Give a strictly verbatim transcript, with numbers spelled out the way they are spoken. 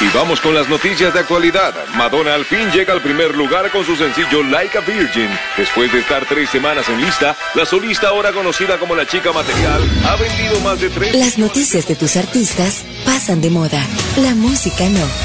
Y vamos con las noticias de actualidad. Madonna al fin llega al primer lugar con su sencillo Like a Virgin. Después de estar tres semanas en lista, la solista, ahora conocida como la Chica Material, ha vendido más de tres... Las noticias de tus artistas pasan de moda. La música no.